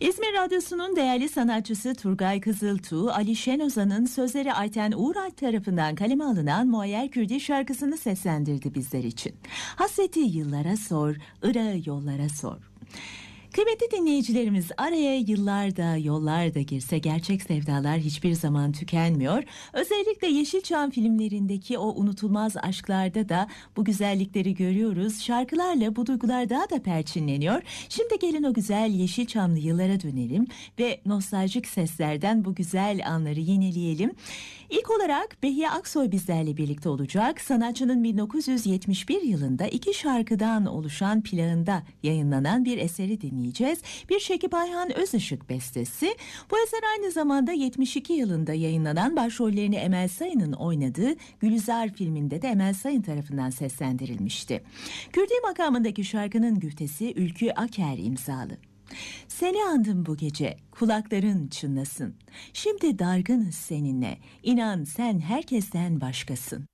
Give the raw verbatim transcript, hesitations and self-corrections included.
İzmir Radyosu'nun değerli sanatçısı Turgay Kızıltuğ, Ali Şenoza'nın sözleri Ayten Uğuralp tarafından kaleme alınan Muayyer Kürdi şarkısını seslendirdi bizler için. Hasreti yıllara sor, Irak'ı yollara sor. Kıymetli dinleyicilerimiz, araya yıllar da yollar da girse gerçek sevdalar hiçbir zaman tükenmiyor. Özellikle Yeşilçam filmlerindeki o unutulmaz aşklarda da bu güzellikleri görüyoruz. Şarkılarla bu duygular daha da perçinleniyor. Şimdi gelin o güzel Yeşilçamlı yıllara dönelim ve nostaljik seslerden bu güzel anları yenileyelim. İlk olarak Behiye Aksoy bizlerle birlikte olacak. Sanatçının bin dokuz yüz yetmiş bir yılında iki şarkıdan oluşan plağında yayınlanan bir eseri dinleyeceğiz. Bir Şekip Ayhan Özışık bestesi. Bu eser aynı zamanda yetmiş iki yılında yayınlanan, başrollerini Emel Sayın'ın oynadığı Gülizar filminde de Emel Sayın tarafından seslendirilmişti. Kürdi makamındaki şarkının güftesi Ülkü Aker imzalı. Seni andım bu gece, kulakların çınlasın. Şimdi dargınız seninle, inan sen herkesten başkasın.